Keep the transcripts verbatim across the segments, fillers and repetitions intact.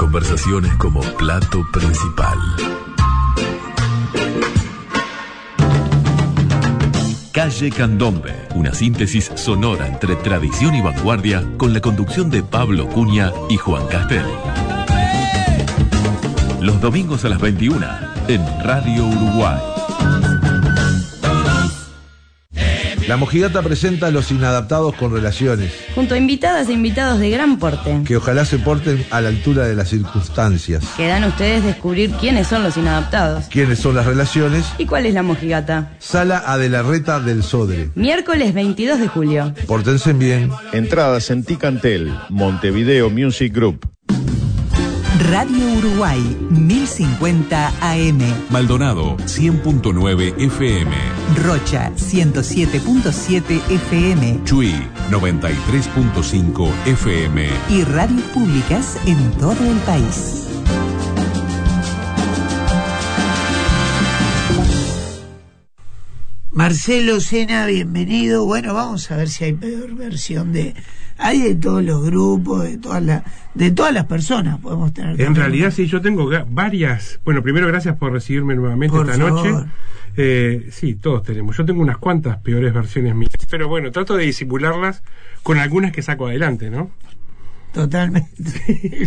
conversaciones como plato principal. Calle Candombe, una síntesis sonora entre tradición y vanguardia con la conducción de Pablo Cunha y Juan Castel. Los domingos a las veintiuna en Radio Uruguay. La Mojigata presenta a Los Inadaptados con Relaciones, junto a invitadas e invitados de gran porte, que ojalá se porten a la altura de las circunstancias. Quedan ustedes descubrir quiénes son los inadaptados, quiénes son las relaciones y cuál es la Mojigata. Sala Adelarreta del Sodre, miércoles veintidós de julio. Pórtense bien. Entradas en Ticantel, Montevideo Music Group. Radio Uruguay, mil cincuenta A M. Maldonado, cien punto nueve F M. Rocha, ciento siete punto siete F M. Chuy, noventa y tres punto cinco F M. Y radios públicas en todo el país. Marcelo Sena, bienvenido. Bueno, vamos a ver si hay peor versión de... Hay de todos los grupos, de todas las, de todas las personas podemos tener. En realidad sí, yo tengo varias. Bueno, primero gracias por recibirme nuevamente por esta favor. noche. Eh, sí, todos tenemos. Yo tengo unas cuantas peores versiones mías, pero bueno, trato de disimularlas con algunas que saco adelante, ¿no? Totalmente.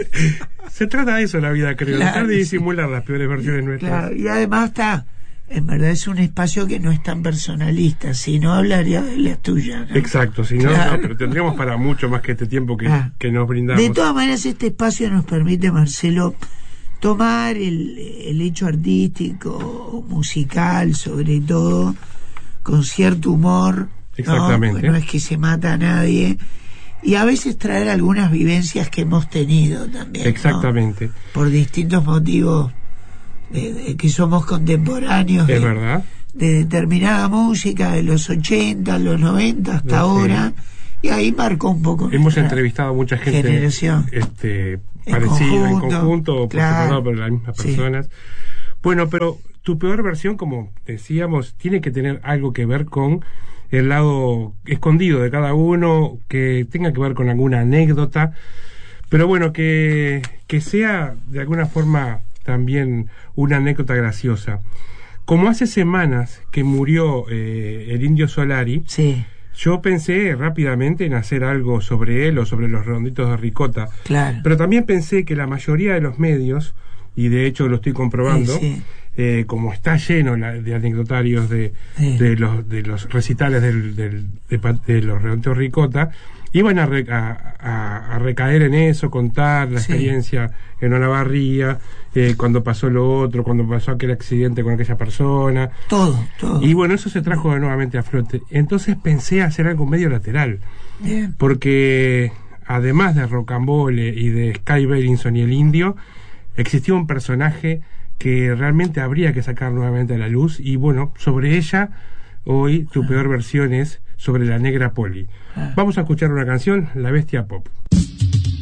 Se trata de eso la vida, creo, claro, tratar de sí. disimular las peores versiones nuestras. Claro, y además está, en verdad es un espacio que no es tan personalista, si no hablaría de las tuyas, ¿no? Exacto, si no, claro. no, pero tendríamos para mucho más que este tiempo que, ah. que nos brindamos. De todas maneras, este espacio nos permite, Marcelo, tomar el, el hecho artístico, musical, sobre todo, con cierto humor. Exactamente. ¿no? No es que se mata a nadie. Y a veces traer algunas vivencias que hemos tenido también. Exactamente. ¿no? Por distintos motivos. De, de que somos contemporáneos es de, verdad de determinada música de los ochenta, los noventa hasta sí. ahora, y ahí marcó un poco. Hemos entrevistado a mucha gente generación. este en parecida conjunto, en conjunto, claro, por separado, pero las mismas sí. personas. Bueno, pero tu peor versión, como decíamos, tiene que tener algo que ver con el lado escondido de cada uno, que tenga que ver con alguna anécdota, pero bueno, que, que sea de alguna forma también una anécdota graciosa. Como hace semanas que murió eh, el Indio Solari, sí. yo pensé rápidamente en hacer algo sobre él o sobre los redonditos de ricota. Claro. Pero también pensé que la mayoría de los medios, y de hecho lo estoy comprobando, sí, sí. Eh, como está lleno la, de anecdotarios de, sí. de, los, de los recitales del, del, de, de los redonditos de ricota, iban a, re, a, a, a recaer en eso, contar la sí. experiencia en Olavarría, eh, cuando pasó lo otro, cuando pasó aquel accidente con aquella persona. Todo, todo. Y bueno, eso se trajo nuevamente a flote. Entonces pensé hacer algo medio lateral. Bien. Porque además de Rocambole y de Sky Berinson y el Indio, existía un personaje que realmente habría que sacar nuevamente a la luz. Y bueno, sobre ella, hoy tu ah. peor versión es sobre la Negra Poli. Ah. Vamos a escuchar una canción, La Bestia Pop.